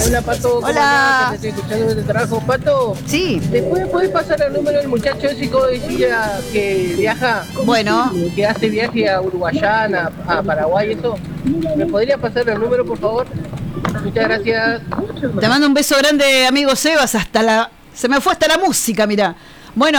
Hola, Pato. ¿Cómo Hola. andás? Te estoy escuchando desde el trabajo, Pato. Sí. Después puedes pasar el número del muchacho ese que decía que viaja. Bueno. Que hace viaje a Uruguayana, a Paraguay, eso. ¿Me podría pasar el número, por favor? Muchas gracias. Te mando un beso grande, amigo Sebas. Se me fue hasta la música, mirá.